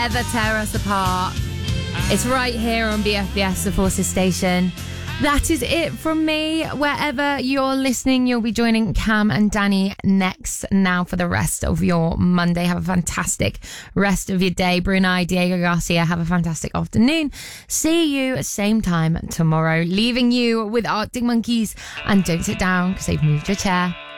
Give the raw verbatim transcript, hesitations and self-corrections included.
Ever tear us apart. It's right here on B F B S, the Forces Station. That is it from me. Wherever you're listening, you'll be joining Cam and Danny next now for the rest of your Monday. Have a fantastic rest of your day. Brunei, Diego Garcia, have a fantastic afternoon. See you same time tomorrow. Leaving you with Arctic Monkeys. And don't sit down because they've moved your chair.